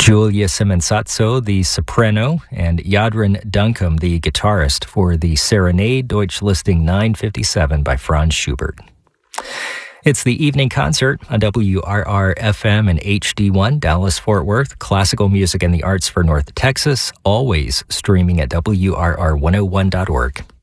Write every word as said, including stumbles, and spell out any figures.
Julia Simonsatso, the soprano, and Jadran Duncombe, the guitarist, for the Serenade Deutsch Listing nine fifty-seven by Franz Schubert. It's the evening concert on W R R F M and H D one, Dallas-Fort Worth. Classical music and the arts for North Texas, always streaming at W R R one oh one dot org.